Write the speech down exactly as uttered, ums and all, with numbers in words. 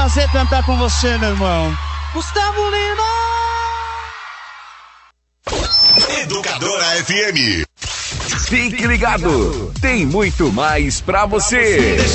prazer cantar com você, meu irmão. Gustavo Lima! Educadora F M. Fique ligado, tem muito mais pra você.